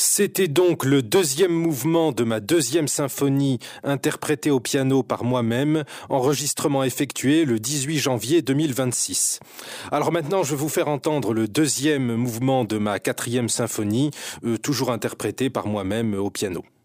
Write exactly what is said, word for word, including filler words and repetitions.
C'était donc le deuxième mouvement de ma deuxième symphonie interprétée au piano par moi-même, enregistrement effectué le dix-huit janvier deux mille vingt-six. Alors maintenant, je vais vous faire entendre le deuxième mouvement de ma quatrième symphonie, euh, toujours interprété par moi-même au piano.